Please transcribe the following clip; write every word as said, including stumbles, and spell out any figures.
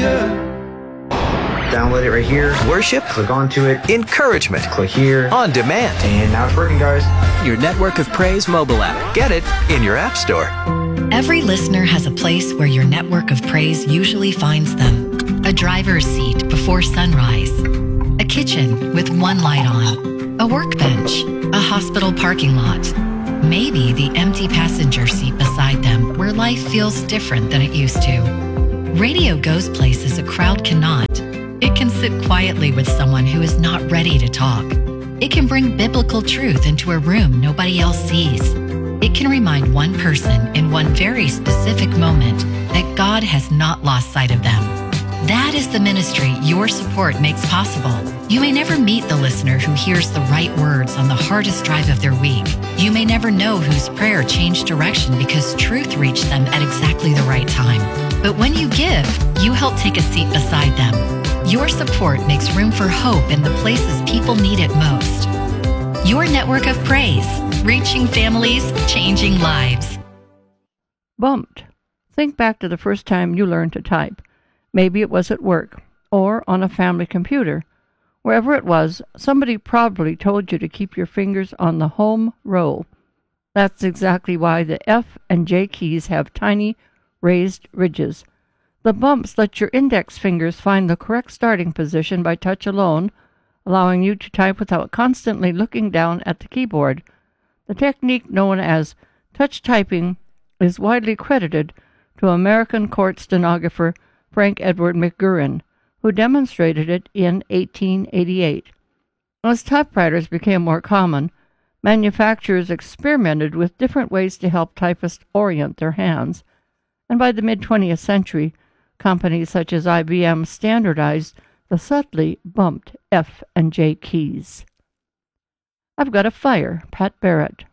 easier. Download it right here. Worship. Click onto it. Encouragement. Click here. On demand. And now it's working, guys. Your Network of Praise mobile app. Get it in your app store. Every listener has a place where your Network of Praise usually finds them. A driver's seat before sunrise. A kitchen with one light on. A workbench. A hospital parking lot. Maybe the empty passenger seat beside them where life feels different than it used to. Radio goes places a crowd cannot. It can sit quietly with someone who is not ready to talk. It can bring biblical truth into a room nobody else sees. It can remind one person in one very specific moment that God has not lost sight of them. That is the ministry your support makes possible. You may never meet the listener who hears the right words on the hardest drive of their week. You may never know whose prayer changed direction because truth reached them at exactly the right time. But when you give, you help take a seat beside them. Your support makes room for hope in the places people need it most. Your Network of Praise, reaching families, changing lives. Bumped. Think back to the first time you learned to type. Maybe it was at work, or on a family computer. Wherever it was, somebody probably told you to keep your fingers on the home row. That's exactly why the F and J keys have tiny, raised ridges. The bumps let your index fingers find the correct starting position by touch alone, allowing you to type without constantly looking down at the keyboard. The technique known as touch typing is widely credited to American court stenographer Frank Edward McGurran, who demonstrated it in eighteen eighty-eight. As typewriters became more common, manufacturers experimented with different ways to help typists orient their hands, and by the mid-twentieth century, companies such as I B M standardized the subtly bumped F and J keys. I've Got a Fire, Pat Barrett.